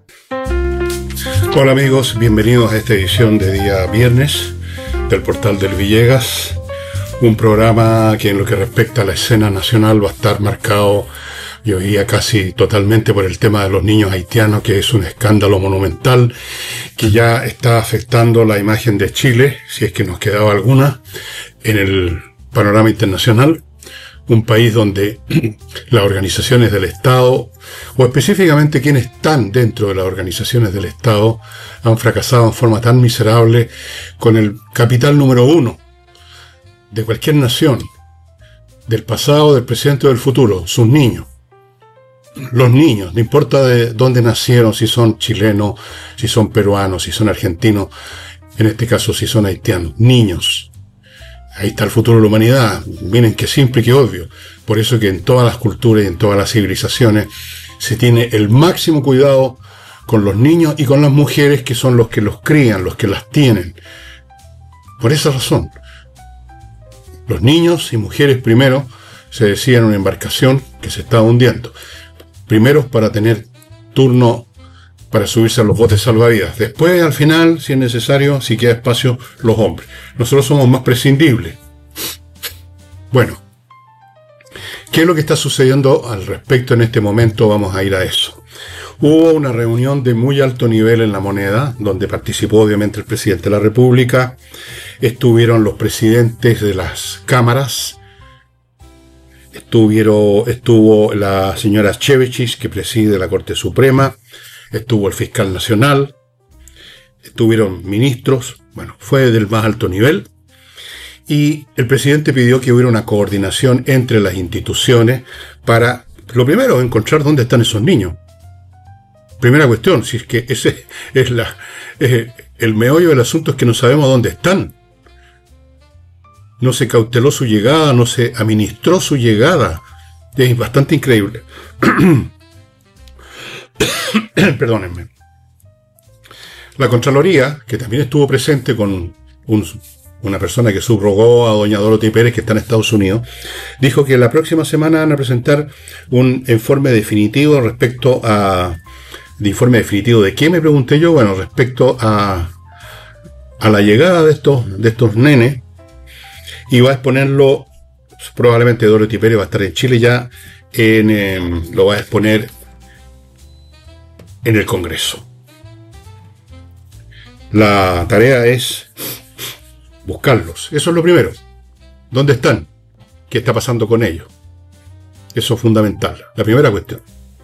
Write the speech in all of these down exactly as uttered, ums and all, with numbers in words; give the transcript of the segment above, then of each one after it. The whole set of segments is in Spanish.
Hola amigos, bienvenidos a esta edición de día viernes del Portal del Villegas, un programa que en lo que respecta a la escena nacional va a estar marcado, yo diría casi totalmente, por el tema de los niños haitianos, que es un escándalo monumental que ya está afectando la imagen de Chile, si es que nos quedaba alguna, en el panorama internacional. Un país donde las organizaciones del Estado, o específicamente quienes están dentro de las organizaciones del Estado, han fracasado en forma tan miserable con el capital número uno de cualquier nación, del pasado, del presente o del futuro, sus niños. Los niños, no importa de dónde nacieron, si son chilenos, si son peruanos, si son argentinos, en este caso si son haitianos, niños. Ahí está el futuro de la humanidad. Miren qué simple y qué obvio. Por eso que en todas las culturas y en todas las civilizaciones se tiene el máximo cuidado con los niños y con las mujeres, que son los que los crían, los que las tienen. Por esa razón, los niños y mujeres primero se decía en una embarcación que se estaba hundiendo. Primero para tener turno para subirse a los botes salvavidas. Después, al final, si es necesario, si queda espacio, los hombres. Nosotros somos más prescindibles. Bueno, ¿qué es lo que está sucediendo al respecto en este momento? Vamos a ir a eso. Hubo una reunión de muy alto nivel en La Moneda, donde participó obviamente el presidente de la República, estuvieron los presidentes de las cámaras, estuvieron, estuvo la señora Chevechis, que preside la Corte Suprema, estuvo el fiscal nacional, estuvieron ministros, bueno, fue del más alto nivel, y el presidente pidió que hubiera una coordinación entre las instituciones para, lo primero, encontrar dónde están esos niños. Primera cuestión, si es que ese es la, es el meollo del asunto, es que no sabemos dónde están. No se cauteló su llegada, no se administró su llegada. Es bastante increíble. Perdónenme. La Contraloría, que también estuvo presente con un, una persona que subrogó a doña Dorothy Pérez, que está en Estados Unidos, dijo que la próxima semana van a presentar un informe definitivo respecto a... ¿De informe definitivo de qué? Me pregunté yo. Bueno, respecto a, a la llegada de estos, de estos nenes, y va a exponerlo, probablemente Dorothy Pérez va a estar en Chile ya, en, eh, lo va a exponer en el Congreso. La tarea es buscarlos. Eso es lo primero. ¿Dónde están? ¿Qué está pasando con ellos? Eso es fundamental. La primera cuestión.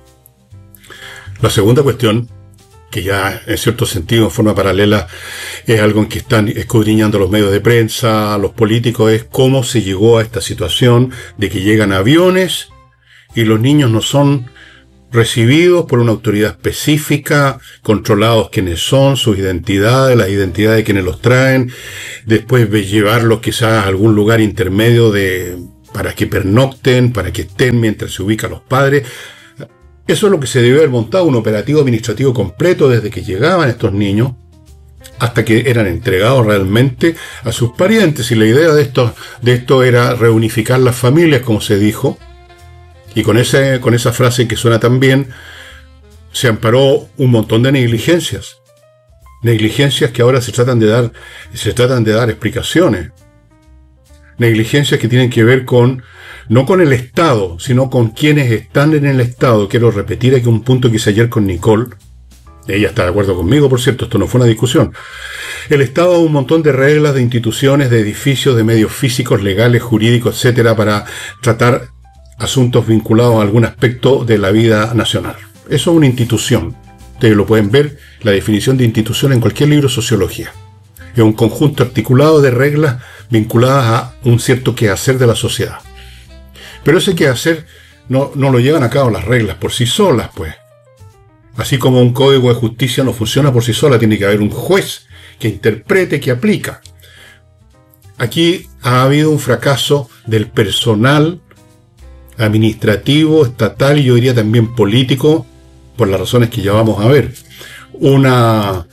La segunda cuestión, que ya en cierto sentido, en forma paralela, es algo en que están escudriñando los medios de prensa, los políticos, es cómo se llegó a esta situación de que llegan aviones y los niños no son recibidos por una autoridad específica, controlados quiénes son, sus identidades, las identidades de quienes los traen, después de llevarlos quizás a algún lugar intermedio de, para que pernocten, para que estén mientras se ubican los padres. Eso es lo que se debe haber montado, un operativo administrativo completo desde que llegaban estos niños hasta que eran entregados realmente a sus parientes. Y la idea de esto, de esto era reunificar las familias, como se dijo. Y con, ese, con esa frase que suena tan bien, se amparó un montón de negligencias. Negligencias que ahora se tratan de dar, se tratan de dar explicaciones. Negligencias que tienen que ver con, no con el Estado, sino con quienes están en el Estado. Quiero repetir aquí un punto que hice ayer con Nicole. Ella está de acuerdo conmigo, por cierto, esto no fue una discusión. El Estado da un montón de reglas, de instituciones, de edificios, de medios físicos, legales, jurídicos, etcétera, para tratar asuntos vinculados a algún aspecto de la vida nacional. Eso es una institución. Ustedes lo pueden ver, la definición de institución en cualquier libro de sociología. Es un conjunto articulado de reglas vinculadas a un cierto quehacer de la sociedad. Pero ese quehacer no, no lo llevan a cabo las reglas por sí solas, pues. Así como un código de justicia no funciona por sí sola, tiene que haber un juez que interprete, que aplica. Aquí ha habido un fracaso del personal administrativo, estatal y yo diría también político, por las razones que ya vamos a ver. Una,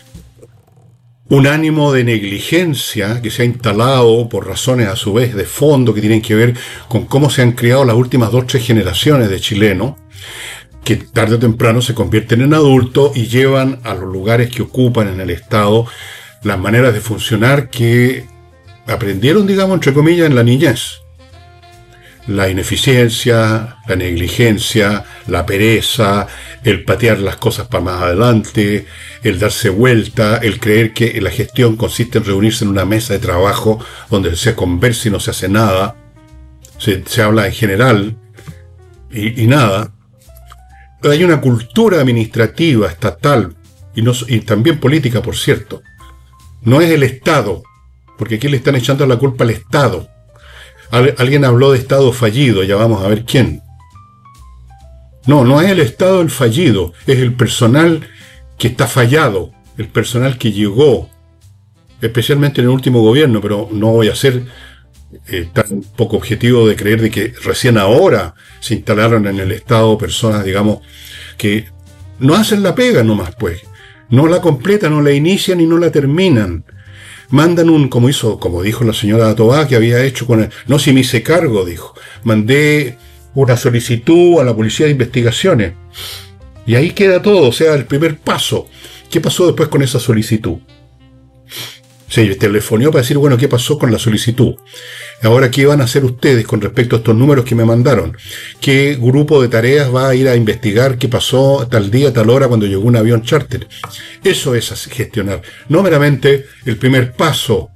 un ánimo de negligencia que se ha instalado por razones a su vez de fondo que tienen que ver con cómo se han criado las últimas dos o tres generaciones de chilenos, que tarde o temprano se convierten en adultos y llevan a los lugares que ocupan en el Estado las maneras de funcionar que aprendieron, digamos, entre comillas, en la niñez. La ineficiencia, la negligencia, la pereza, el patear las cosas para más adelante, el darse vuelta, el creer que la gestión consiste en reunirse en una mesa de trabajo donde se conversa y no se hace nada, se, se habla en general y, y nada. Hay una cultura administrativa, estatal y, no, y también política, por cierto. No es el Estado, porque aquí le están echando la culpa al Estado. Alguien habló de Estado fallido, ya vamos a ver quién. No, no es el Estado el fallido, es el personal que está fallado, el personal que llegó, especialmente en el último gobierno, pero no voy a ser eh, tan poco objetivo de creer de que recién ahora se instalaron en el Estado personas, digamos, que no hacen la pega nomás, pues. No la completan, no la inician y no la terminan. Mandan un, como hizo, como dijo la señora Tobá, que había hecho con el, no, si me hice cargo, dijo, mandé una solicitud a la Policía de Investigaciones. Y ahí queda todo, o sea, el primer paso. ¿Qué pasó después con esa solicitud? Se telefonió para decir, bueno, ¿qué pasó con la solicitud? Ahora, ¿qué van a hacer ustedes con respecto a estos números que me mandaron? ¿Qué grupo de tareas va a ir a investigar qué pasó tal día, tal hora cuando llegó un avión charter? Eso es gestionar, no meramente el primer paso.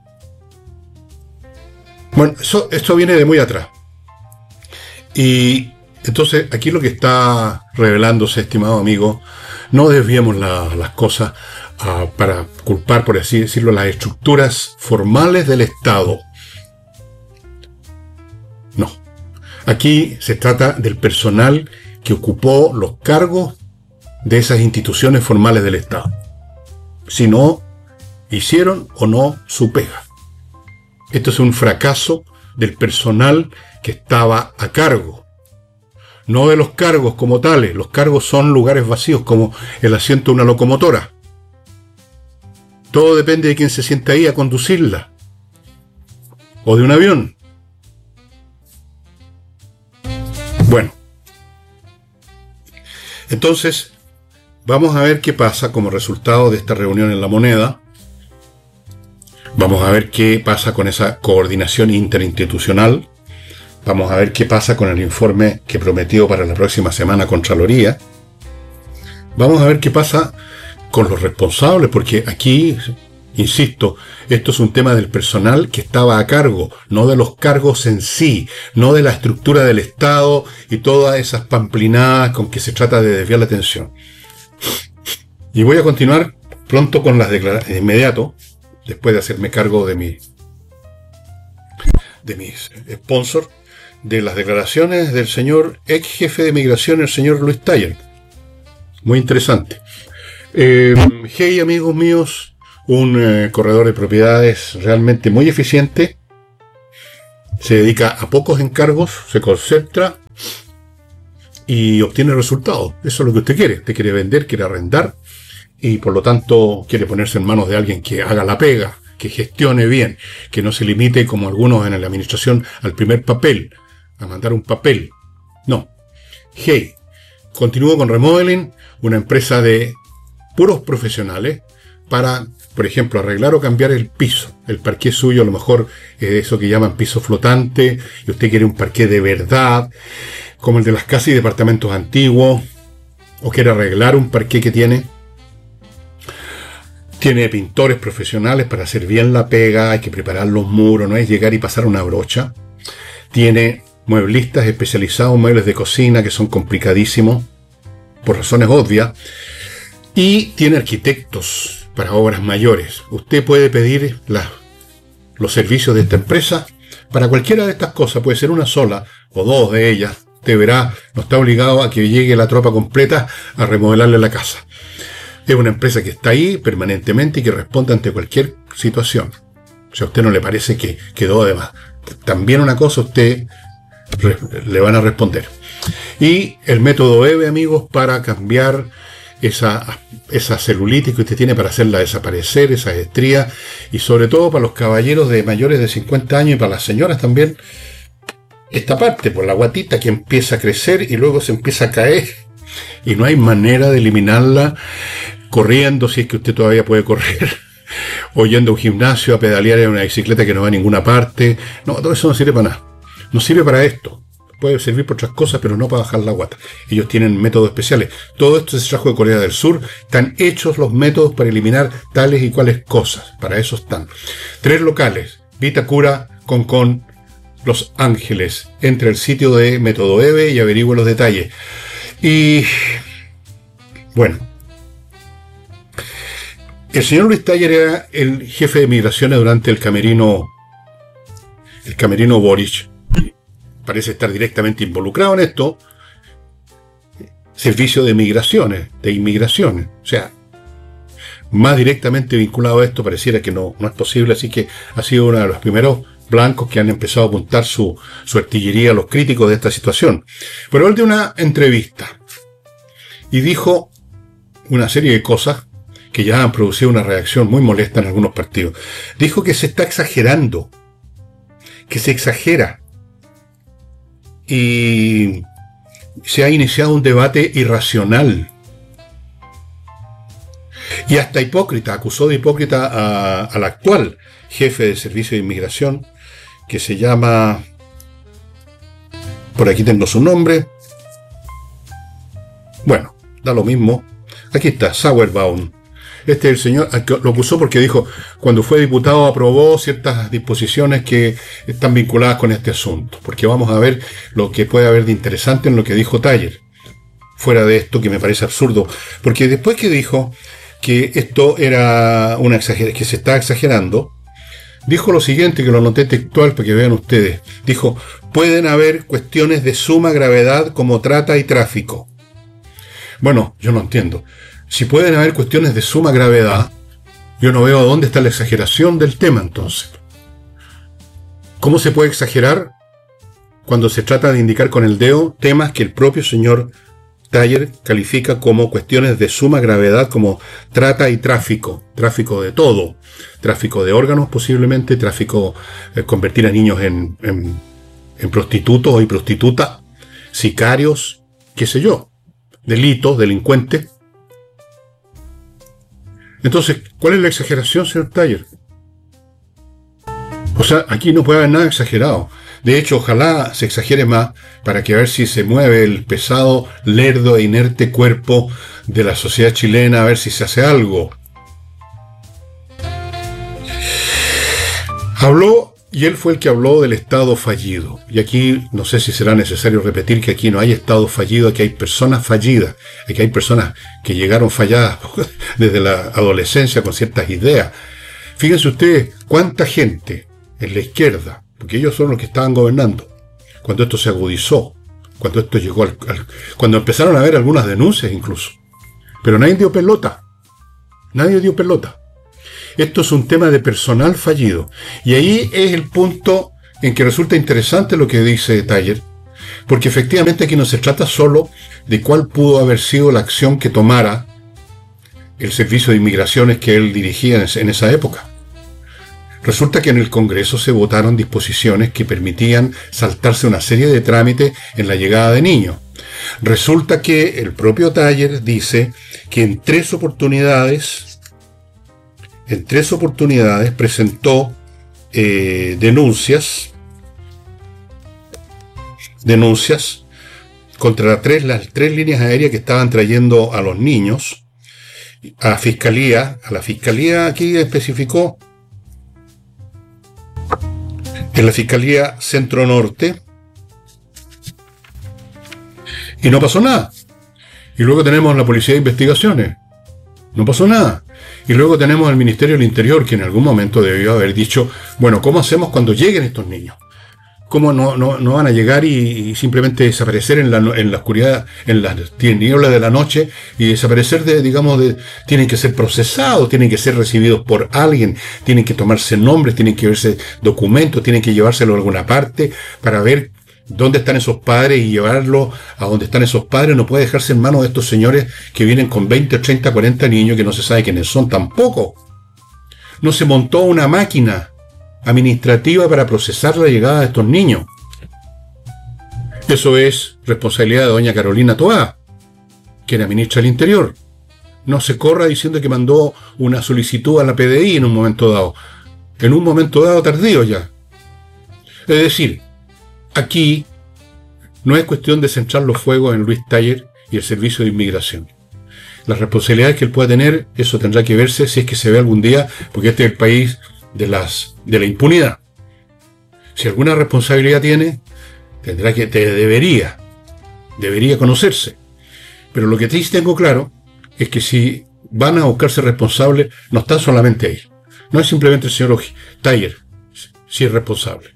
Bueno, eso, esto viene de muy atrás. Y entonces, aquí lo que está revelándose, estimado amigo, no desviemos la, las cosas uh, para culpar, por así decirlo, las estructuras formales del Estado. No. Aquí se trata del personal que ocupó los cargos de esas instituciones formales del Estado. Si no hicieron o no su pega. Esto es un fracaso del personal que estaba a cargo. No de los cargos como tales. Los cargos son lugares vacíos como el asiento de una locomotora. Todo depende de quién se sienta ahí a conducirla. O de un avión. Bueno. Entonces, vamos a ver qué pasa como resultado de esta reunión en La Moneda. Vamos a ver qué pasa con esa coordinación interinstitucional. Vamos a ver qué pasa con el informe que prometió para la próxima semana Contraloría. Vamos a ver qué pasa con los responsables, porque aquí, insisto, esto es un tema del personal que estaba a cargo, no de los cargos en sí, no de la estructura del Estado y todas esas pamplinadas con que se trata de desviar la atención. Y voy a continuar pronto con las declaraciones, de inmediato, después de hacerme cargo de mi de mis sponsors, de las declaraciones del señor ex jefe de migración, el señor Luis Taller. Muy interesante. Eh, hey, amigos míos, un eh, corredor de propiedades realmente muy eficiente. Se dedica a pocos encargos, se concentra y obtiene resultados. Eso es lo que usted quiere. Usted quiere vender, quiere arrendar y por lo tanto quiere ponerse en manos de alguien que haga la pega, que gestione bien, que no se limite como algunos en la administración al primer papel, a mandar un papel. No. Hey, continúo con Remodeling, una empresa de puros profesionales para, por ejemplo, arreglar o cambiar el piso. El parqué suyo a lo mejor es eso que llaman piso flotante y usted quiere un parqué de verdad, como el de las casas y departamentos antiguos, o quiere arreglar un parqué que tiene. Tiene pintores profesionales para hacer bien la pega, hay que preparar los muros, no es llegar y pasar una brocha. Tiene mueblistas especializados en muebles de cocina que son complicadísimos, por razones obvias. Y tiene arquitectos para obras mayores. Usted puede pedir la, los servicios de esta empresa para cualquiera de estas cosas, puede ser una sola o dos de ellas. Usted verá, no está obligado a que llegue la tropa completa a remodelarle la casa. Es una empresa que está ahí permanentemente y que responde ante cualquier situación. Si a usted no le parece que quedó de más, también una cosa usted re, le van a responder. Y el método E V E, amigos, para cambiar esa, esa celulitis que usted tiene, para hacerla desaparecer, esas estrías, y sobre todo para los caballeros de mayores de cincuenta años y para las señoras también, esta parte, por la guatita que empieza a crecer y luego se empieza a caer y no hay manera de eliminarla corriendo, si es que usted todavía puede correr, o yendo a un gimnasio a pedalear en una bicicleta que no va a ninguna parte. No, todo eso no sirve para nada. No sirve para esto. Puede servir por otras cosas, pero no para bajar la guata. Ellos tienen métodos especiales. Todo esto se trajo de Corea del Sur. Están hechos los métodos para eliminar tales y cuales cosas. Para eso están. Tres locales: Vitacura, Concón, Los Ángeles. Entre al sitio de Método EVE y averigüe los detalles. Y bueno, el señor Luis Taller era el jefe de migraciones durante el camerino, el camerino Boric. Parece estar directamente involucrado en esto. Servicio de migraciones, de inmigraciones. O sea, más directamente vinculado a esto pareciera que no, no es posible. Así que ha sido uno de los primeros blancos que han empezado a apuntar su, su artillería a los críticos de esta situación. Pero él dio una entrevista y dijo una serie de cosas que ya han producido una reacción muy molesta en algunos partidos. Dijo que se está exagerando, que se exagera, y se ha iniciado un debate irracional. Y hasta hipócrita, acusó de hipócrita a, al actual jefe de Servicio de Inmigración, que se llama, por aquí tengo su nombre, bueno, da lo mismo, aquí está, Sauerbaum. Este es el señor, lo acusó porque dijo, cuando fue diputado aprobó ciertas disposiciones que están vinculadas con este asunto, porque vamos a ver lo que puede haber de interesante en lo que dijo Taller, fuera de esto que me parece absurdo, porque después que dijo que esto era una exageración, que se está exagerando, dijo lo siguiente, que lo anoté textual para que vean ustedes, dijo, pueden haber cuestiones de suma gravedad como trata y tráfico. Bueno, yo no entiendo. Si pueden haber cuestiones de suma gravedad, yo no veo dónde está la exageración del tema entonces. ¿Cómo se puede exagerar cuando se trata de indicar con el dedo temas que el propio señor Taller califica como cuestiones de suma gravedad, como trata y tráfico? Tráfico de todo. Tráfico de órganos posiblemente, tráfico, eh, convertir a niños en, en, en prostitutos y prostitutas, sicarios, qué sé yo, delitos, delincuentes. Entonces, ¿cuál es la exageración, señor Taller? O sea, aquí no puede haber nada exagerado. De hecho, ojalá se exagere más para que a ver si se mueve el pesado, lerdo e inerte cuerpo de la sociedad chilena, a ver si se hace algo. Habló, y él fue el que habló del Estado fallido. Y aquí no sé si será necesario repetir que aquí no hay Estado fallido, aquí hay personas fallidas, aquí hay personas que llegaron falladas desde la adolescencia con ciertas ideas. Fíjense ustedes cuánta gente en la izquierda, porque ellos son los que estaban gobernando, cuando esto se agudizó, cuando esto llegó al, al cuando empezaron a haber algunas denuncias incluso. Pero nadie dio pelota. Nadie dio pelota. Esto es un tema de personal fallido. Y ahí es el punto en que resulta interesante lo que dice Taller, porque efectivamente aquí no se trata solo de cuál pudo haber sido la acción que tomara el servicio de inmigraciones que él dirigía en esa época. Resulta que en el Congreso se votaron disposiciones que permitían saltarse una serie de trámites en la llegada de niños. Resulta que el propio Taller dice que en tres oportunidades En tres oportunidades presentó eh, denuncias, denuncias contra las tres, las tres líneas aéreas que estaban trayendo a los niños a fiscalía. A la fiscalía aquí especificó, en la Fiscalía Centro Norte, y no pasó nada. Y luego tenemos la Policía de Investigaciones, no pasó nada. Y luego tenemos al Ministerio del Interior, que en algún momento debió haber dicho, bueno, ¿cómo hacemos cuando lleguen estos niños? ¿Cómo no, no, no van a llegar y, y simplemente desaparecer en la, en la oscuridad, en las tinieblas de la noche, y desaparecer de, digamos, de, tienen que ser procesados, tienen que ser recibidos por alguien, tienen que tomarse nombres, tienen que verse documentos, tienen que llevárselo a alguna parte para ver dónde están esos padres y llevarlo a donde están esos padres? No puede dejarse en manos de estos señores que vienen con veinte, treinta, cuarenta niños que no se sabe quiénes son tampoco. No se montó una máquina administrativa para procesar la llegada de estos niños. Eso es responsabilidad de doña Carolina Toá. que era ministra del Interior. No se corra diciendo que mandó una solicitud a la P D I en un momento dado. En un momento dado tardío ya. Es decir, aquí no es cuestión de centrar los fuegos en Luis Taller y el Servicio de Inmigración. Las responsabilidades que él pueda tener, eso tendrá que verse si es que se ve algún día, porque este es el país de, las, de la impunidad. Si alguna responsabilidad tiene, tendrá que, te debería, debería conocerse. Pero lo que sí tengo claro es que si van a buscarse responsables, no están solamente ahí. No es simplemente el señor Taller, si es responsable.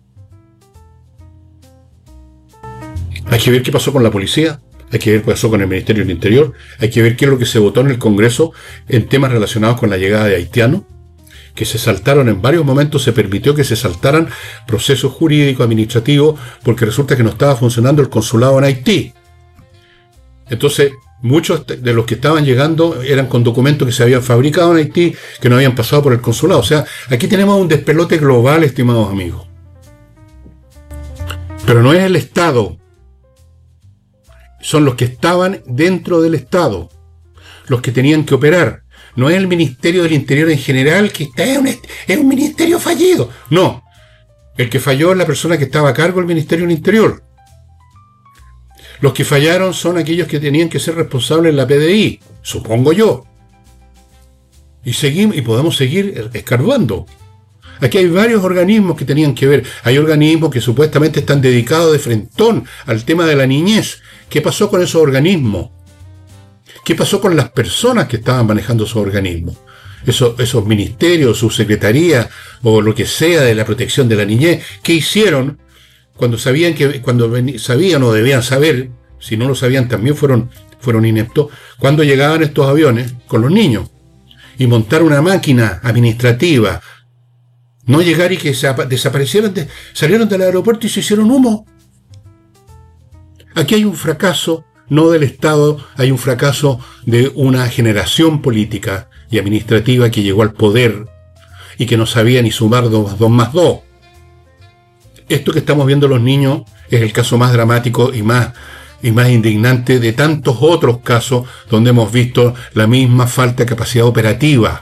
Hay que ver qué pasó con la policía, hay que ver qué pasó con el Ministerio del Interior, hay que ver qué es lo que se votó en el Congreso en temas relacionados con la llegada de haitianos, que se saltaron en varios momentos, se permitió que se saltaran procesos jurídicos, administrativos, porque resulta que no estaba funcionando el consulado en Haití. Entonces, muchos de los que estaban llegando eran con documentos que se habían fabricado en Haití, que no habían pasado por el consulado. O sea, aquí tenemos un despelote global, estimados amigos. Pero no es el Estado. Son los que estaban dentro del Estado, los que tenían que operar. No es el Ministerio del Interior en general, que es un, es un ministerio fallido. No, el que falló es la persona que estaba a cargo del Ministerio del Interior. Los que fallaron son aquellos que tenían que ser responsables en la P D I, supongo yo. Y seguimos, y podemos seguir escarbando. Aquí hay varios organismos que tenían que ver. Hay organismos que supuestamente están dedicados de frentón al tema de la niñez. ¿Qué pasó con esos organismos? ¿Qué pasó con las personas que estaban manejando esos organismos? Esos, esos ministerios, subsecretarías o lo que sea de la protección de la niñez. ¿Qué hicieron cuando sabían que cuando sabían o debían saber? Si no lo sabían también fueron, fueron ineptos. Cuando llegaban estos aviones con los niños y montar una máquina administrativa. No llegar y que se desaparecieran, de, salieron del aeropuerto y se hicieron humo. Aquí hay un fracaso, no del Estado, hay un fracaso de una generación política y administrativa que llegó al poder y que no sabía ni sumar dos más dos más dos. Esto que estamos viendo los niños es el caso más dramático y más, y más indignante de tantos otros casos donde hemos visto la misma falta de capacidad operativa.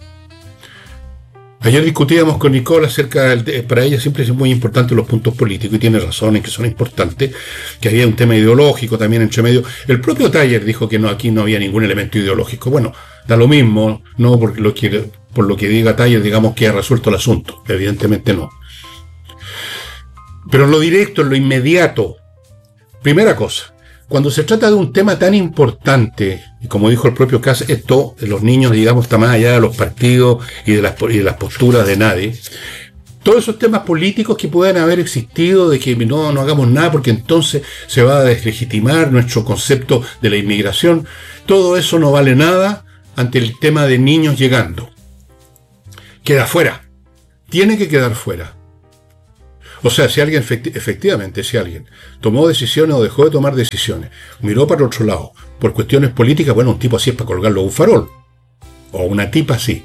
Ayer discutíamos con Nicole acerca, del, para ella siempre es muy importante los puntos políticos, y tiene razón en que son importantes, que había un tema ideológico también entre medio. El propio Taller dijo que no, aquí no había ningún elemento ideológico. Bueno, da lo mismo, no por lo que, por lo que diga Taller, digamos que ha resuelto el asunto, evidentemente no. Pero en lo directo, en lo inmediato, primera cosa, cuando se trata de un tema tan importante, y como dijo el propio Kass, esto, los niños, digamos, está más allá de los partidos y de las, y de las posturas de nadie, todos esos temas políticos que puedan haber existido, de que no, no hagamos nada porque entonces se va a deslegitimar nuestro concepto de la inmigración, todo eso no vale nada ante el tema de niños llegando. Queda fuera, tiene que quedar fuera. O sea, si alguien, efectivamente, si alguien tomó decisiones o dejó de tomar decisiones, miró para otro lado, por cuestiones políticas, bueno, un tipo así es para colgarlo a un farol. O una tipa así.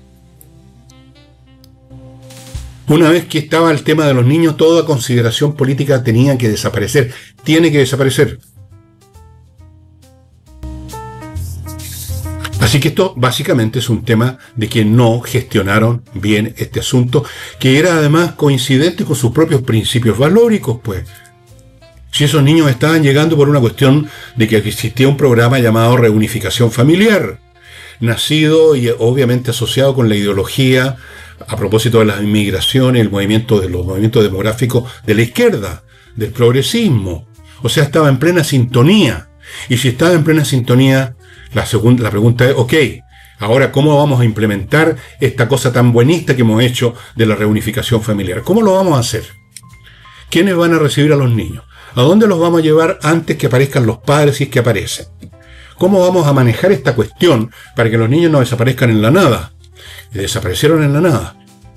Una vez que estaba el tema de los niños, toda consideración política tenía que desaparecer. Tiene que desaparecer. Así que esto básicamente es un tema de que no gestionaron bien este asunto, que era además coincidente con sus propios principios valóricos, pues. Si esos niños estaban llegando por una cuestión de que existía un programa llamado Reunificación Familiar, nacido y obviamente asociado con la ideología, a propósito de las inmigraciones, el movimiento de los movimientos demográficos de la izquierda, del progresismo. O sea, estaba en plena sintonía. Y si estaba en plena sintonía, La, segunda, la pregunta es, ok, ahora ¿cómo vamos a implementar esta cosa tan buenista que hemos hecho de la reunificación familiar? ¿Cómo lo vamos a hacer? ¿Quiénes van a recibir a los niños? ¿A dónde los vamos a llevar antes que aparezcan los padres si es que aparecen? ¿Cómo vamos a manejar esta cuestión para que los niños no desaparezcan en la nada? Y desaparecieron en la nada.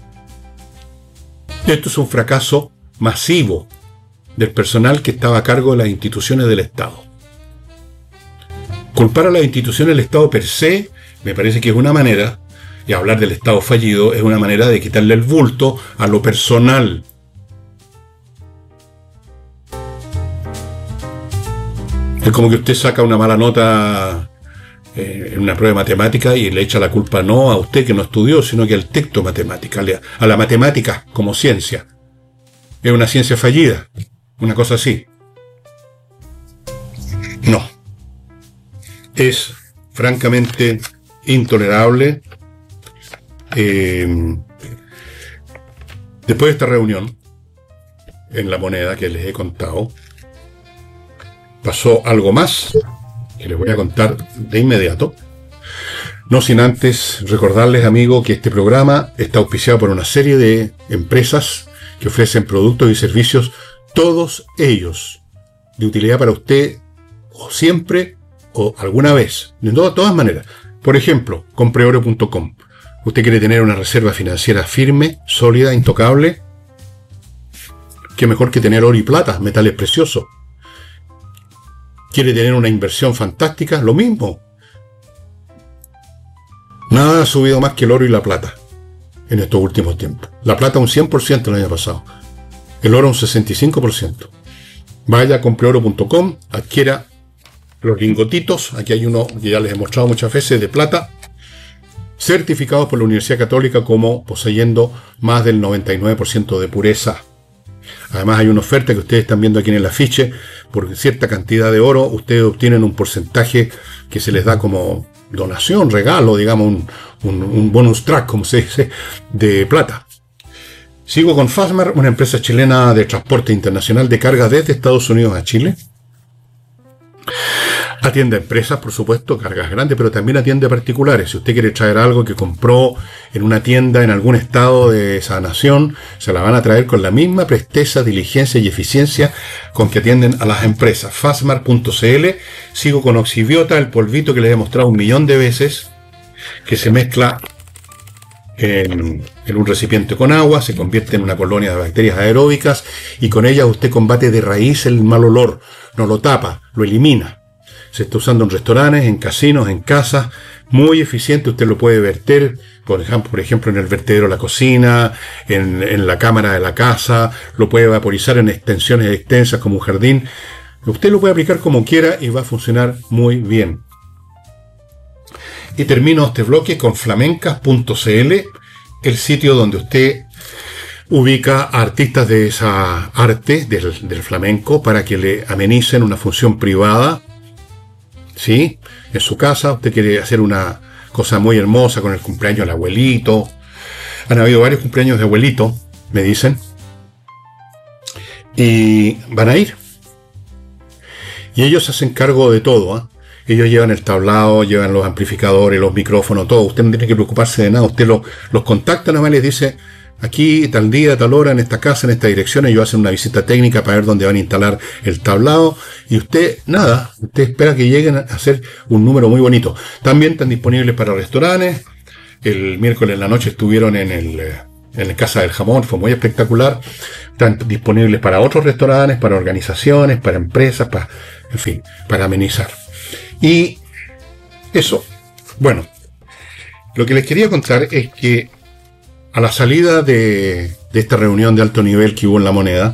Esto es un fracaso masivo del personal que estaba a cargo de las instituciones del Estado. Culpar a las instituciones del Estado per se me parece que es una manera, y hablar del Estado fallido es una manera de quitarle el bulto a lo personal. Es como que usted saca una mala nota eh, en una prueba de matemática y le echa la culpa no a usted que no estudió, sino que al texto matemática, a la matemática como ciencia. Es una ciencia fallida, una cosa así. No. Es francamente intolerable. Eh, después de esta reunión en La Moneda que les he contado, pasó algo más que les voy a contar de inmediato. No sin antes recordarles, amigos, que este programa está auspiciado por una serie de empresas que ofrecen productos y servicios, todos ellos de utilidad para usted, o siempre, o alguna vez, de todas, todas maneras. Por ejemplo, compre oro punto com. Usted quiere tener una reserva financiera firme, sólida, intocable. Qué mejor que tener oro y plata, metales preciosos. Quiere tener una inversión fantástica, lo mismo. Nada ha subido más que el oro y la plata en estos últimos tiempos. La plata un cien por ciento el año pasado. El oro un sesenta y cinco por ciento. Vaya a compre oro punto com, adquiera los lingotitos. Aquí hay uno que ya les he mostrado muchas veces, de plata, certificados por la Universidad Católica como poseyendo más del noventa y nueve por ciento de pureza. Además hay una oferta que ustedes están viendo aquí en el afiche. Por cierta cantidad de oro, ustedes obtienen un porcentaje que se les da como donación, regalo, digamos, un, un, un bonus track, como se dice, de plata. Sigo con Fastmark, una empresa chilena de transporte internacional de carga desde Estados Unidos a Chile. Atiende a empresas, por supuesto, cargas grandes, pero también atiende a particulares. Si usted quiere traer algo que compró en una tienda en algún estado de esa nación, se la van a traer con la misma presteza, diligencia y eficiencia con que atienden a las empresas. Fastmark punto c l. Sigo con Oxibiota, el polvito que les he mostrado un millón de veces, que se mezcla en, en un recipiente con agua, se convierte en una colonia de bacterias aeróbicas y con ella usted combate de raíz el mal olor, no lo tapa, lo elimina. Se está usando en restaurantes, en casinos, en casas, muy eficiente. Usted lo puede verter, por ejemplo, por ejemplo en el vertedero de la cocina, en, en la cámara de la casa, lo puede vaporizar en extensiones extensas como un jardín. Usted lo puede aplicar como quiera y va a funcionar muy bien. Y termino este bloque con flamencas punto c l, el sitio donde usted ubica a artistas de esa arte, del, del flamenco, para que le amenicen una función privada. ¿Sí? En su casa, usted quiere hacer una cosa muy hermosa con el cumpleaños del abuelito. Han habido varios cumpleaños de abuelito, me dicen. Y van a ir. Y ellos se hacen cargo de todo, ¿eh? Ellos llevan el tablado, llevan los amplificadores, los micrófonos, todo. Usted no tiene que preocuparse de nada. Usted lo, los contacta, nada más les dice: aquí, tal día, tal hora, en esta casa, en esta dirección, ellos hacen una visita técnica para ver dónde van a instalar el tablado, y usted, nada, usted espera que lleguen a hacer un número muy bonito. También están disponibles para restaurantes. El miércoles en la noche estuvieron en el, en la Casa del Jamón, fue muy espectacular. Están disponibles para otros restaurantes, para organizaciones, para empresas, para, en fin, para amenizar. Y eso, bueno, lo que les quería contar es que a la salida de, de esta reunión de alto nivel que hubo en La Moneda,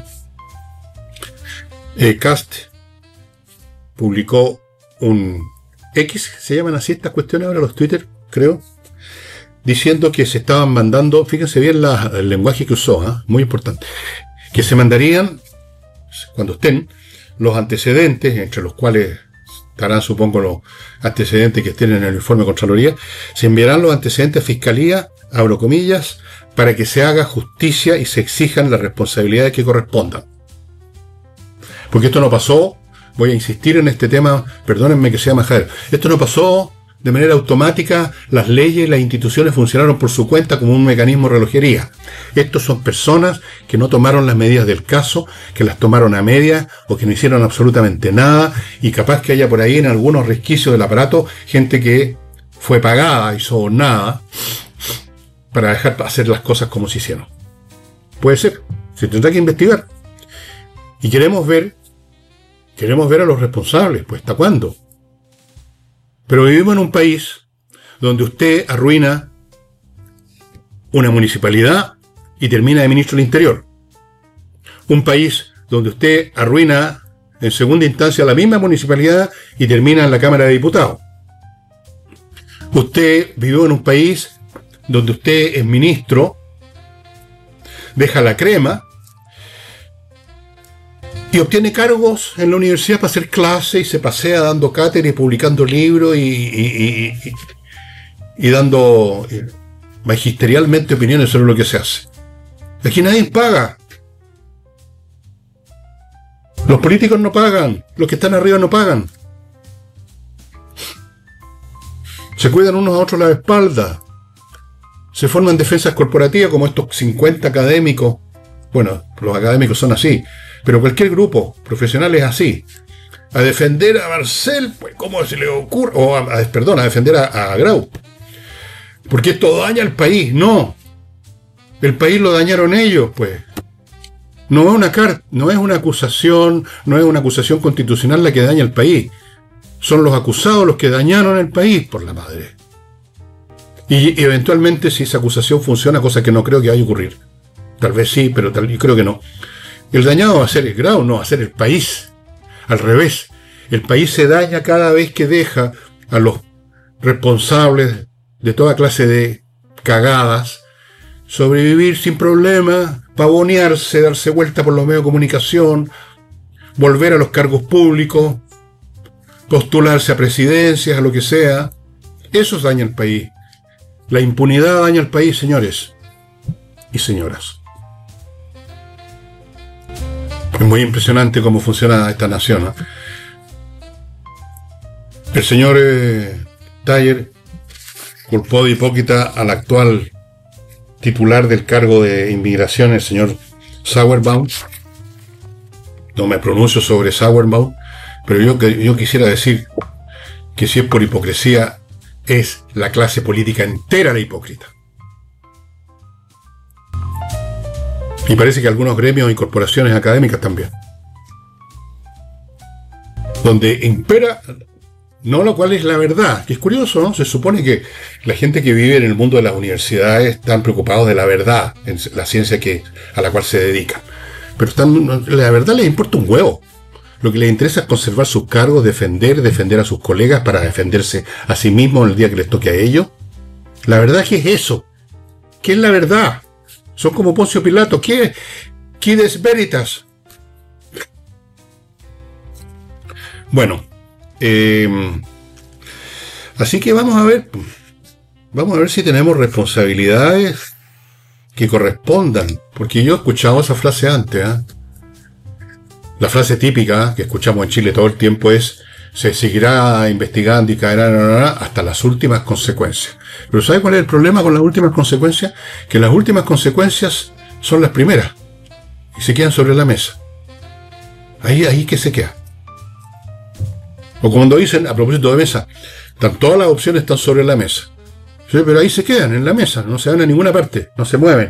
eh, Cast publicó un X, se llaman así estas cuestiones ahora, los Twitter, creo, diciendo que se estaban mandando, fíjense bien la, el lenguaje que usó, ¿eh? Muy importante, que se mandarían, cuando estén, los antecedentes, entre los cuales estarán, supongo, los antecedentes que estén en el informe de Contraloría, se enviarán los antecedentes a Fiscalía, abro comillas, para que se haga justicia y se exijan las responsabilidades que correspondan. Porque esto no pasó, voy a insistir en este tema, perdónenme que sea majadero, esto no pasó de manera automática, las leyes y las instituciones funcionaron por su cuenta como un mecanismo de relojería. Estos son personas que no tomaron las medidas del caso, que las tomaron a medias o que no hicieron absolutamente nada, y capaz que haya por ahí en algunos resquicios del aparato gente que fue pagada y sobornada para dejar hacer las cosas como se hicieron. Puede ser, se tendrá que investigar. Y queremos ver, queremos ver a los responsables, pues ¿hasta cuándo? Pero vivimos en un país donde usted arruina una municipalidad y termina de ministro del Interior. Un país donde usted arruina en segunda instancia a la misma municipalidad y termina en la Cámara de Diputados. Usted vivió en un país donde usted es ministro, deja la crema y obtiene cargos en la universidad para hacer clases y se pasea dando cátedra y publicando libros y, y, y, y, y dando magisterialmente opiniones sobre lo que se hace. Aquí nadie paga. Los políticos no pagan, los que están arriba no pagan. Se cuidan unos a otros la espalda. Se forman defensas corporativas como estos cincuenta académicos. Bueno, los académicos son así, pero cualquier grupo profesional es así. A defender a Marcel, pues ¿cómo se le ocurre? O a, a, perdón, a defender a, a Grau. Porque esto daña al país. No. El país lo dañaron ellos, pues. No es una car- no es una acusación, no es una acusación constitucional la que daña al país. Son los acusados los que dañaron el país, por la madre. Y, y eventualmente, si esa acusación funciona, cosa que no creo que vaya a ocurrir. Tal vez sí, pero tal, yo creo que no. El dañado va a ser el Grau, no va a ser el país. Al revés. El país se daña cada vez que deja a los responsables de toda clase de cagadas sobrevivir sin problemas, pavonearse, darse vuelta por los medios de comunicación, volver a los cargos públicos, postularse a presidencias, a lo que sea. Eso daña al país. La impunidad daña al país, señores y señoras. Es muy impresionante cómo funciona esta nación, ¿no? El señor eh, Taller culpó de hipócrita al actual titular del cargo de inmigración, el señor Sauerbaum. No me pronuncio sobre Sauerbaum, pero yo, yo quisiera decir que si es por hipocresía, es la clase política entera la hipócrita. Y parece que algunos gremios y corporaciones académicas también. Donde impera no lo cual es la verdad, que es curioso, ¿no? Se supone que la gente que vive en el mundo de las universidades están preocupados de la verdad, en la ciencia que, a la cual se dedican. Pero están, la verdad les importa un huevo. Lo que les interesa es conservar sus cargos, defender, defender a sus colegas para defenderse a sí mismos en el día que les toque a ellos. La verdad que es eso. ¿Qué es la verdad? Son como Poncio Pilato. ¿Qué? Quides veritas. Bueno. Eh, así que vamos a ver. Vamos a ver si tenemos responsabilidades que correspondan. Porque yo he escuchado esa frase antes, ¿eh? La frase típica que escuchamos en Chile todo el tiempo es: se seguirá investigando y caerá hasta las últimas consecuencias. Pero ¿sabe cuál es el problema con las últimas consecuencias? Que las últimas consecuencias son las primeras y se quedan sobre la mesa. Ahí, ahí que se queda. O cuando dicen, a propósito de mesa, están, todas las opciones están sobre la mesa. Sí, pero ahí se quedan en la mesa, no se van a ninguna parte, no se mueven.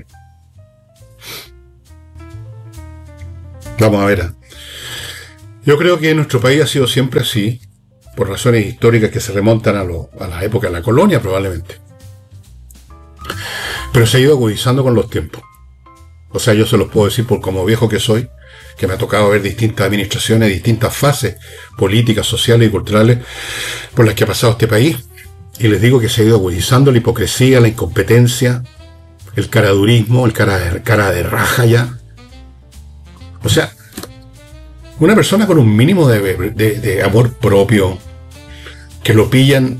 Vamos a ver. ¿eh? Yo creo que nuestro país ha sido siempre así, por razones históricas que se remontan a, lo, a la época de la colonia probablemente. Pero se ha ido agudizando con los tiempos. O sea, yo se los puedo decir por como viejo que soy, que me ha tocado ver distintas administraciones, distintas fases políticas, sociales y culturales por las que ha pasado este país. Y les digo que se ha ido agudizando la hipocresía, la incompetencia, el caradurismo, el cara de, cara de raja ya. O sea, una persona con un mínimo de, de, de amor propio, que lo pillan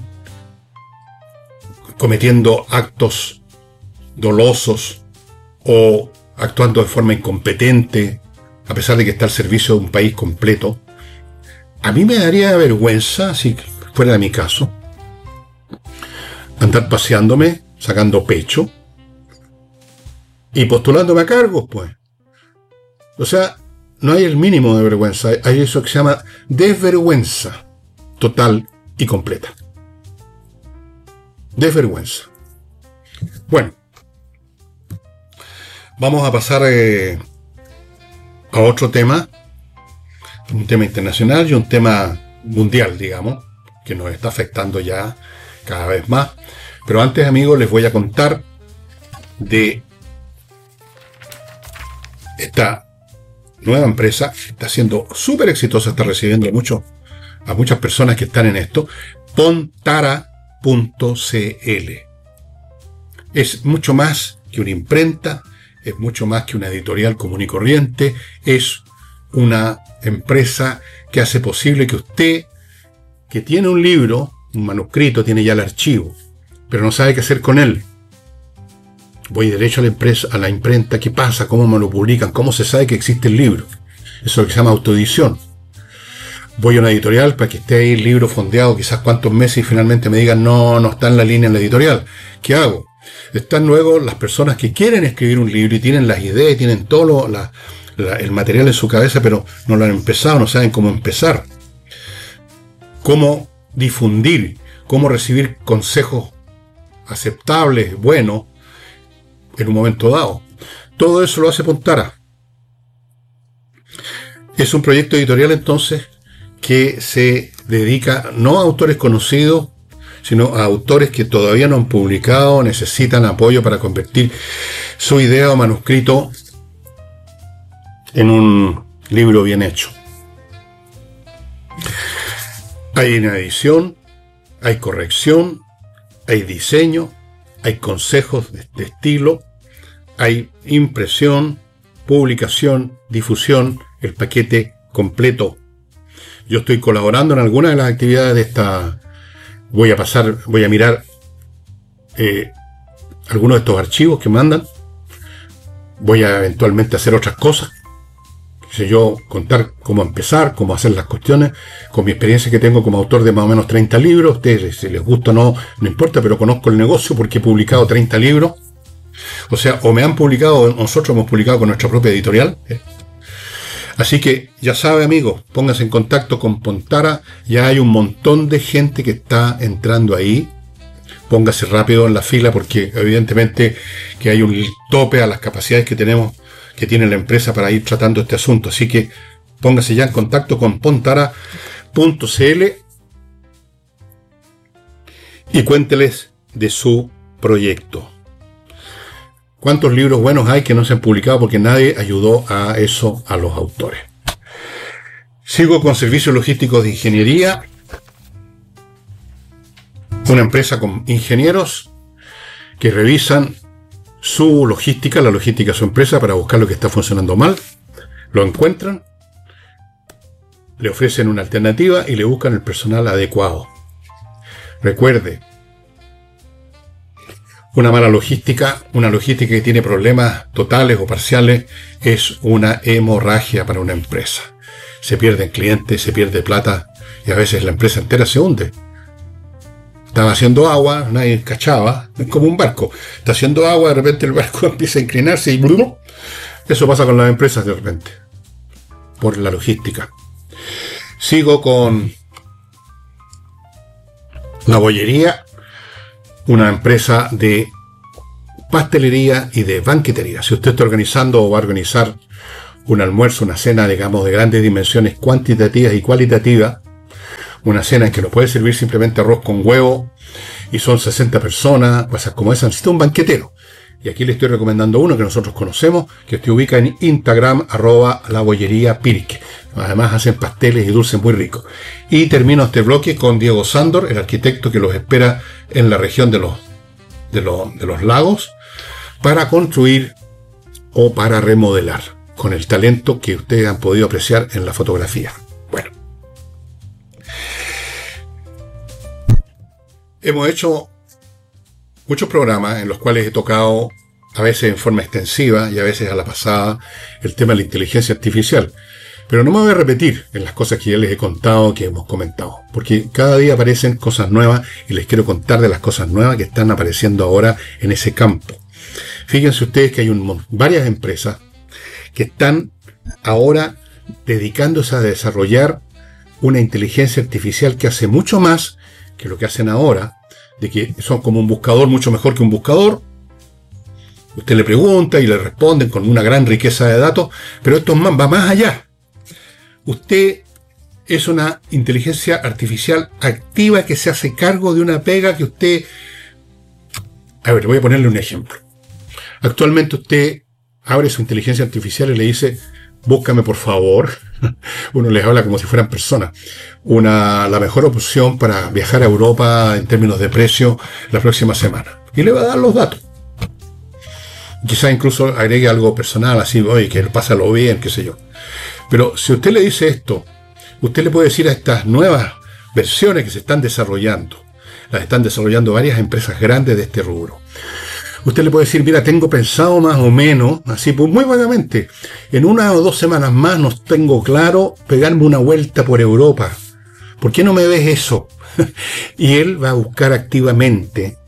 cometiendo actos dolosos o actuando de forma incompetente, a pesar de que está al servicio de un país completo, a mí me daría vergüenza, si fuera de mi caso, andar paseándome, sacando pecho y postulándome a cargos, pues. O sea, no hay el mínimo de vergüenza, hay eso que se llama desvergüenza total y completa. Desvergüenza. Bueno, vamos a pasar eh, a otro tema, un tema internacional y un tema mundial, digamos, que nos está afectando ya cada vez más. Pero antes, amigos, les voy a contar de esta nueva empresa, está siendo súper exitosa, está recibiendo mucho, a muchas personas que están en esto, pontara punto c l. Es mucho más que una imprenta, es mucho más que una editorial común y corriente, es una empresa que hace posible que usted, que tiene un libro, un manuscrito, tiene ya el archivo, pero no sabe qué hacer con él. Voy derecho a la empresa, a la imprenta, ¿qué pasa? ¿Cómo me lo publican? ¿Cómo se sabe que existe el libro? Eso es lo que se llama autoedición. Voy a una editorial para que esté ahí el libro fondeado quizás cuántos meses y finalmente me digan, no, no está en la línea en la editorial. ¿Qué hago? Están luego las personas que quieren escribir un libro y tienen las ideas y tienen todo lo, la, la, el material en su cabeza, pero no lo han empezado, no saben cómo empezar. Cómo difundir, cómo recibir consejos aceptables, buenos, en un momento dado. Todo eso lo hace Pontara. Es un proyecto editorial entonces que se dedica no a autores conocidos, sino a autores que todavía no han publicado, necesitan apoyo para convertir su idea o manuscrito en un libro bien hecho. Hay una edición, hay corrección, hay diseño, hay consejos de, de estilo, hay impresión, publicación, difusión, el paquete completo. Yo estoy colaborando en algunas de las actividades de esta. Voy a pasar, voy a mirar eh, algunos de estos archivos que mandan. Voy a eventualmente hacer otras cosas. Sé yo, contar cómo empezar, cómo hacer las cuestiones, con mi experiencia que tengo como autor de más o menos treinta libros. Ustedes, si les gusta o no, no importa, pero conozco el negocio porque he publicado treinta libros. O sea, o me han publicado, nosotros hemos publicado con nuestra propia editorial. ¿eh? Así que, ya sabe, amigos, pónganse en contacto con Pontara. Ya hay un montón de gente que está entrando ahí. Póngase rápido en la fila porque evidentemente que hay un tope a las capacidades que tenemos, que tiene la empresa para ir tratando este asunto. Así que póngase ya en contacto con pontara punto c l y cuénteles de su proyecto. ¿Cuántos libros buenos hay que no se han publicado porque nadie ayudó a eso a los autores? Sigo con servicios logísticos de ingeniería. Una empresa con ingenieros que revisan su logística, la logística de su empresa para buscar lo que está funcionando mal. Lo encuentran, le ofrecen una alternativa y le buscan el personal adecuado. Recuerde, una mala logística, una logística que tiene problemas totales o parciales, es una hemorragia para una empresa. Se pierden clientes, se pierde plata y a veces la empresa entera se hunde. Estaba haciendo agua, nadie cachaba, es como un barco. Está haciendo agua, de repente el barco empieza a inclinarse y ¡blum! Eso pasa con las empresas de repente, por la logística. Sigo con La Bollería, una empresa de pastelería y de banquetería. Si usted está organizando o va a organizar un almuerzo, una cena, digamos, de grandes dimensiones cuantitativas y cualitativas, una cena en que no puede servir simplemente arroz con huevo y son sesenta personas, cosas como esas, necesita un banquetero. Y aquí le estoy recomendando uno que nosotros conocemos, que usted ubica en Instagram, arroba la bollería Pirque. Además hacen pasteles y dulces muy ricos. Y termino este bloque con Diego Sándor, el arquitecto que los espera en la región de los, de los, de los lagos, para construir o para remodelar, con el talento que ustedes han podido apreciar en la fotografía. Bueno. Hemos hecho muchos programas en los cuales he tocado, a veces en forma extensiva y a veces a la pasada, el tema de la inteligencia artificial. Pero no me voy a repetir en las cosas que ya les he contado, que hemos comentado, porque cada día aparecen cosas nuevas y les quiero contar de las cosas nuevas que están apareciendo ahora en ese campo. Fíjense ustedes que hay un, varias empresas que están ahora dedicándose a desarrollar una inteligencia artificial que hace mucho más que lo que hacen ahora, de que son como un buscador mucho mejor que un buscador. Usted le pregunta y le responden con una gran riqueza de datos, pero esto va más allá. Usted es una inteligencia artificial activa que se hace cargo de una pega que usted... A ver, voy a ponerle un ejemplo. Actualmente usted abre su inteligencia artificial y le dice, búscame por favor. Uno les habla como si fueran personas. Una, la mejor opción para viajar a Europa en términos de precio la próxima semana. Y le va a dar los datos. Quizá incluso agregue algo personal, así, oye, que pásalo bien, qué sé yo. Pero si usted le dice esto, usted le puede decir a estas nuevas versiones que se están desarrollando, las están desarrollando varias empresas grandes de este rubro. Usted le puede decir, mira, tengo pensado más o menos, así pues muy vagamente, en una o dos semanas más nos tengo claro pegarme una vuelta por Europa. ¿Por qué no me ves eso? Y él va a buscar activamente,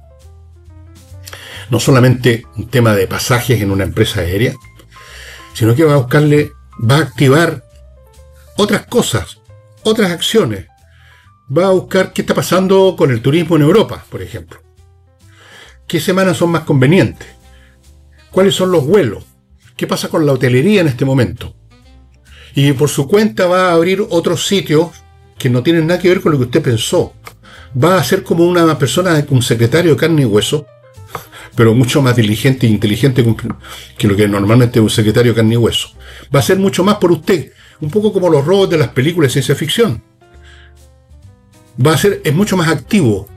no solamente un tema de pasajes en una empresa aérea, sino que va a buscarle, va a activar otras cosas, otras acciones. Va a buscar qué está pasando con el turismo en Europa, por ejemplo. ¿Qué semanas son más convenientes? ¿Cuáles son los vuelos? ¿Qué pasa con la hotelería en este momento? Y por su cuenta va a abrir otros sitios que no tienen nada que ver con lo que usted pensó. Va a ser como una persona, un secretario de carne y hueso, pero mucho más diligente e inteligente que lo que normalmente es un secretario de carne y hueso. Va a ser mucho más por usted, un poco como los robots de las películas de ciencia ficción. Va a ser, es mucho más activo.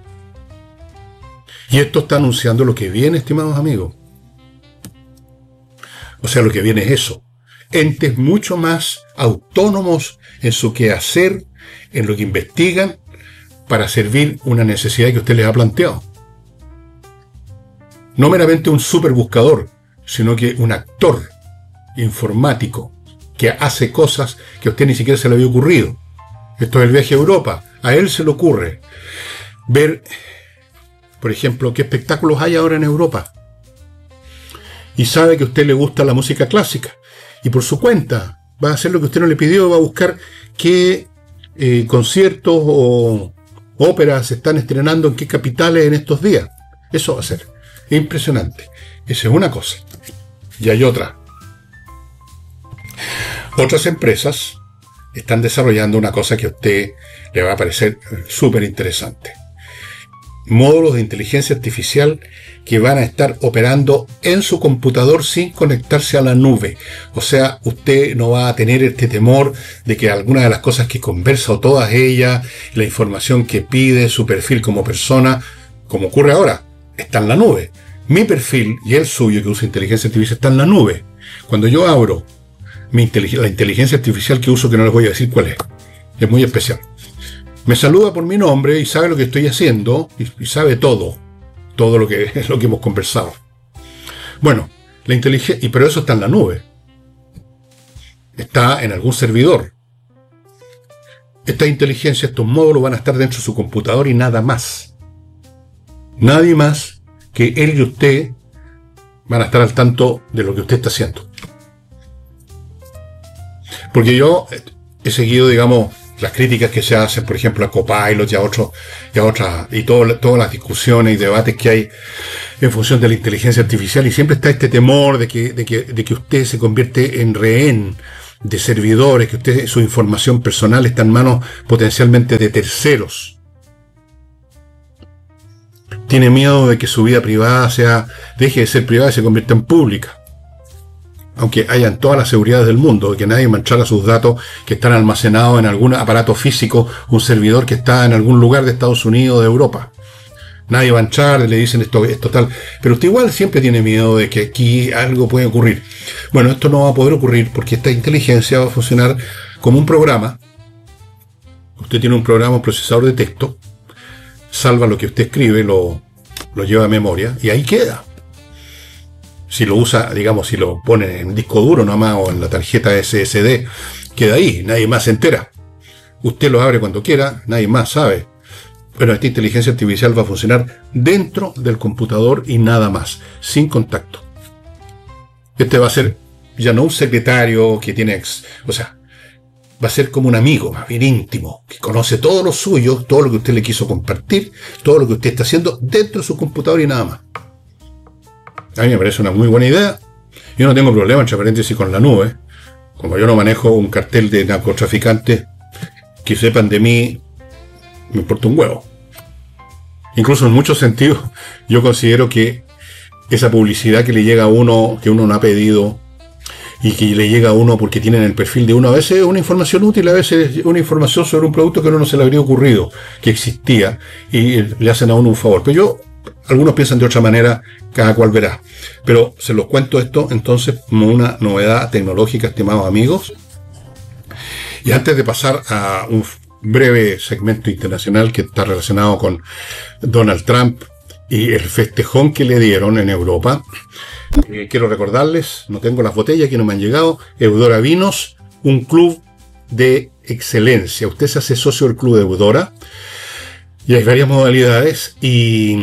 Y esto está anunciando lo que viene, estimados amigos. O sea, lo que viene es eso. Entes mucho más autónomos en su quehacer, en lo que investigan, para servir una necesidad que usted les ha planteado. No meramente un superbuscador, sino que un actor informático que hace cosas que a usted ni siquiera se le había ocurrido. Esto es el viaje a Europa. A él se le ocurre ver, por ejemplo, qué espectáculos hay ahora en Europa. Y sabe que a usted le gusta la música clásica. Y por su cuenta va a hacer lo que usted no le pidió, va a buscar qué eh, conciertos o óperas se están estrenando en qué capitales en estos días. Eso va a ser. Es impresionante. Esa es una cosa. Y hay otra. Otras empresas están desarrollando una cosa que a usted le va a parecer súper interesante. Módulos de inteligencia artificial que van a estar operando en su computador sin conectarse a la nube. O sea, usted no va a tener este temor de que alguna de las cosas que conversa o todas ellas, la información que pide, su perfil como persona, como ocurre ahora, está en la nube. Mi perfil y el suyo que usa inteligencia artificial está en la nube. Cuando yo abro mi inteligencia, la inteligencia artificial que uso, que no les voy a decir cuál es, es muy especial, me saluda por mi nombre y sabe lo que estoy haciendo y, y sabe todo, todo lo que es lo que hemos conversado. Bueno, la inteligencia, y pero eso está en la nube, está en algún servidor. Esta inteligencia, estos módulos van a estar dentro de su computador y nada más. Nadie más que él y usted van a estar al tanto de lo que usted está haciendo. Porque yo he seguido, digamos, las críticas que se hacen, por ejemplo, a Copilot y a otros, y a otras, y todo, todas las discusiones y debates que hay en función de la inteligencia artificial, y siempre está este temor de que, de que, de que usted se convierte en rehén de servidores, que usted, su información personal está en manos potencialmente de terceros. Tiene miedo de que su vida privada sea, deje de ser privada y se convierta en pública. Aunque hayan todas las seguridades del mundo, que nadie manchara sus datos que están almacenados en algún aparato físico, un servidor que está en algún lugar de Estados Unidos o de Europa. Nadie va a manchar, le dicen esto, esto tal. Pero usted igual siempre tiene miedo de que aquí algo puede ocurrir. Bueno, esto no va a poder ocurrir porque esta inteligencia va a funcionar como un programa. Usted tiene un programa, un procesador de texto, salva lo que usted escribe, lo, lo lleva a memoria y ahí queda. Si lo usa, digamos, si lo pone en disco duro nomás o en la tarjeta ese ese de, queda ahí, nadie más se entera. Usted lo abre cuando quiera, nadie más sabe. Pero esta inteligencia artificial va a funcionar dentro del computador y nada más, sin contacto. Este va a ser ya no un secretario que tiene, ex, o sea, va a ser como un amigo, más bien íntimo, que conoce todo lo suyo, todo lo que usted le quiso compartir, todo lo que usted está haciendo dentro de su computador y nada más. A mí me parece una muy buena idea. Yo no tengo problema, entre paréntesis, con la nube. Como yo no manejo un cartel de narcotraficantes que sepan de mí, me importa un huevo. Incluso en muchos sentidos, yo considero que esa publicidad que le llega a uno, que uno no ha pedido, y que le llega a uno porque tienen el perfil de uno. A veces es una información útil, a veces es una información sobre un producto que a uno no se le habría ocurrido que existía y le hacen a uno un favor. Pero yo, algunos piensan de otra manera, cada cual verá. Pero se los cuento esto entonces como una novedad tecnológica, estimados amigos. Y antes de pasar a un breve segmento internacional que está relacionado con Donald Trump y el festejón que le dieron en Europa, eh, quiero recordarles, no tengo las botellas que no me han llegado, Eudora Vinos, un club de excelencia. Usted se hace socio del club de Eudora y hay varias modalidades y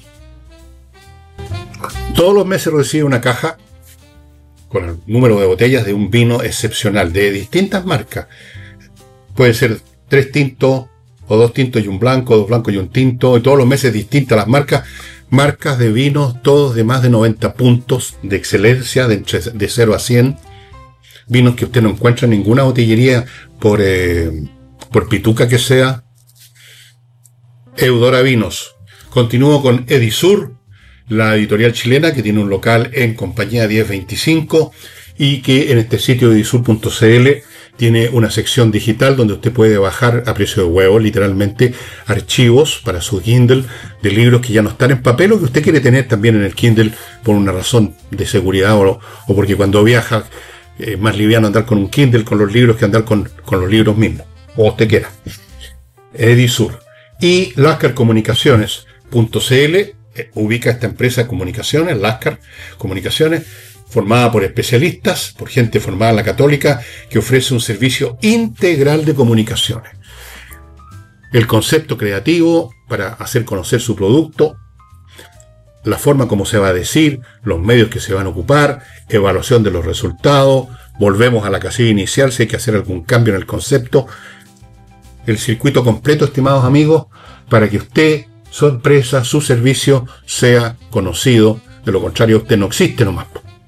todos los meses recibe una caja con el número de botellas de un vino excepcional de distintas marcas. Puede ser tres tintos o dos tintos y un blanco, dos blancos y un tinto, y todos los meses distintas las marcas, marcas de vinos, todos de más de noventa puntos de excelencia, de, entre, de cero a cien, vinos que usted no encuentra en ninguna botillería, por, eh, por pituca que sea. Eudora Vinos. Continúo con Edisur, la editorial chilena que tiene un local en Compañía diez veinticinco y que en este sitio edisur punto c l tiene una sección digital donde usted puede bajar a precio de huevo, literalmente, archivos para su Kindle de libros que ya no están en papel o que usted quiere tener también en el Kindle por una razón de seguridad o, o porque cuando viaja es eh, más liviano andar con un Kindle con los libros que andar con, con los libros mismos, o usted quiera. Edisur. Y lascar comunicaciones punto c l eh, ubica esta empresa de comunicaciones, Lascar Comunicaciones, formada por especialistas, por gente formada en la Católica, que ofrece un servicio integral de comunicaciones. El concepto creativo para hacer conocer su producto, la forma como se va a decir, los medios que se van a ocupar, evaluación de los resultados, volvemos a la casilla inicial si hay que hacer algún cambio en el concepto, el circuito completo, estimados amigos, para que usted, su empresa, su servicio sea conocido. De lo contrario, usted no existe nomás.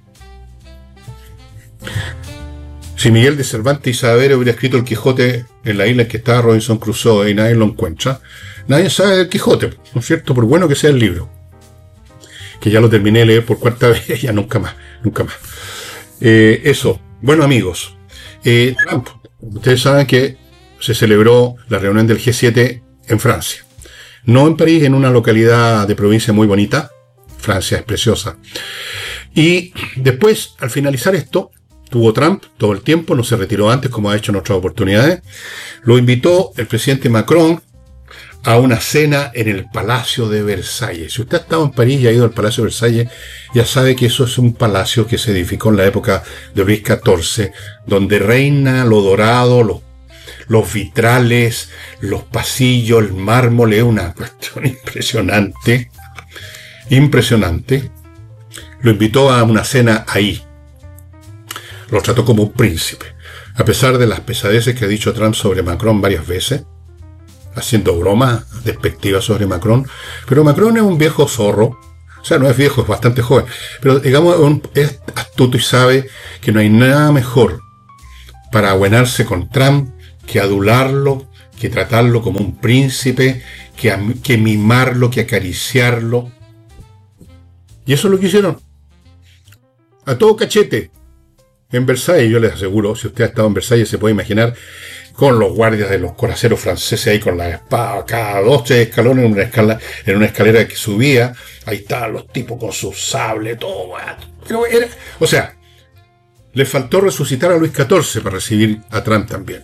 Si Miguel de Cervantes y Saavedra hubiera escrito el Quijote en la isla en que estaba Robinson Crusoe y nadie lo encuentra, nadie sabe del Quijote, ¿no es cierto? Por bueno que sea el libro, que ya lo terminé de leer por cuarta vez, ya nunca más, nunca más. Eh, eso, bueno amigos, eh, Trump, ustedes saben que se celebró la reunión del G siete en Francia, no en París, en una localidad de provincia muy bonita. Francia es preciosa. Y después, al finalizar esto, tuvo Trump todo el tiempo, no se retiró antes como ha hecho en otras oportunidades. Lo invitó el presidente Macron a una cena en el Palacio de Versalles. Si usted ha estado en París y ha ido al Palacio de Versalles, ya sabe que eso es un palacio que se edificó en la época de Luis catorce, donde reina lo dorado, los, los vitrales, los pasillos, el mármol, es una cuestión impresionante. Impresionante. Lo invitó a una cena ahí. Lo trató como un príncipe. A pesar de las pesadeces que ha dicho Trump sobre Macron varias veces, haciendo bromas despectivas sobre Macron, pero Macron es un viejo zorro. O sea, no es viejo, es bastante joven. Pero digamos, es astuto y sabe que no hay nada mejor para abuenarse con Trump que adularlo, que tratarlo como un príncipe, que, que mimarlo, que acariciarlo. Y eso es lo que hicieron. A todo cachete. En Versalles, yo les aseguro, si usted ha estado en Versalles, se puede imaginar con los guardias de los coraceros franceses ahí con la espada, cada dos, tres escalones en una, escala, en una escalera que subía, ahí estaban los tipos con sus sables, todo. Pero era, o sea, les faltó resucitar a Luis catorce para recibir a Trump también.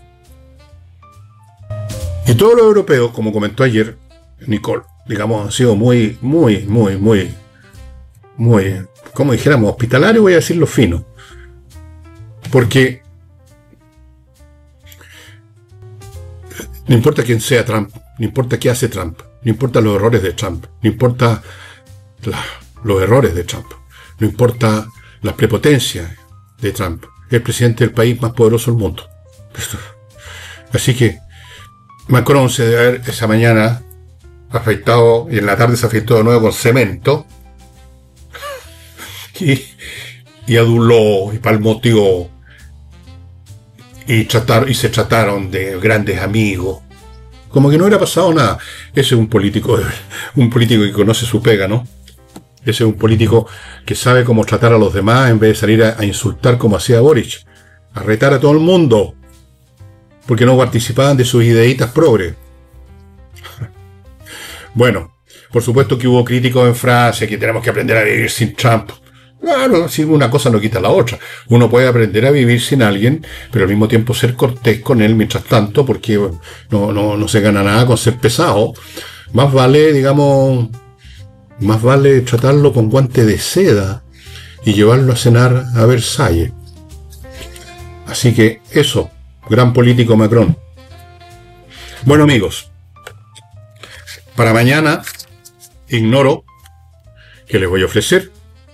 Y todos los europeos, como comentó ayer Nicole, digamos, han sido muy, muy, muy, muy, muy, como dijéramos, hospitalario, voy a decirlo fino. Porque no importa quién sea Trump, no importa qué hace Trump, no importa los errores de Trump, no importa la, los errores de Trump, no importa las prepotencias de Trump, es el presidente del país más poderoso del mundo. Así que Macron se debe haber esa mañana afeitado y en la tarde se afeitó de nuevo con cemento y, y aduló y palmoteó. Y, tratar, y se trataron de grandes amigos. Como que no hubiera pasado nada. Ese es un político, un político que conoce su pega, ¿no? Ese es un político que sabe cómo tratar a los demás en vez de salir a, a insultar como hacía Boric, a retar a todo el mundo, porque no participaban de sus ideitas progres. Bueno, por supuesto que hubo críticos en Francia, que tenemos que aprender a vivir sin Trump. Claro, si una cosa no quita la otra. Uno puede aprender a vivir sin alguien, pero al mismo tiempo ser cortés con él mientras tanto, porque no, no, no se gana nada con ser pesado. Más vale, digamos, más vale tratarlo con guante de seda y llevarlo a cenar a Versalles. Así que eso, gran político Macron. Bueno, amigos, para mañana ignoro qué les voy a ofrecer,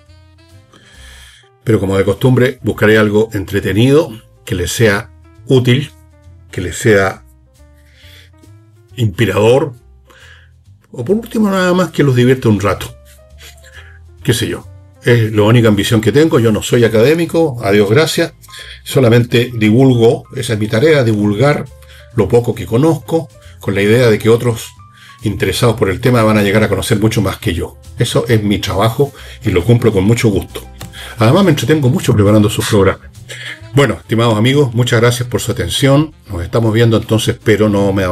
pero como de costumbre buscaré algo entretenido, que les sea útil, que les sea inspirador, o por último nada más que los divierta un rato. Qué sé yo, es la única ambición que tengo. Yo no soy académico, a Dios gracias, solamente divulgo, esa es mi tarea, divulgar lo poco que conozco, con la idea de que otros interesados por el tema van a llegar a conocer mucho más que yo. Eso es mi trabajo y lo cumplo con mucho gusto. Además me entretengo mucho preparando sus programas. Bueno, estimados amigos, muchas gracias por su atención. Nos estamos viendo entonces, pero no me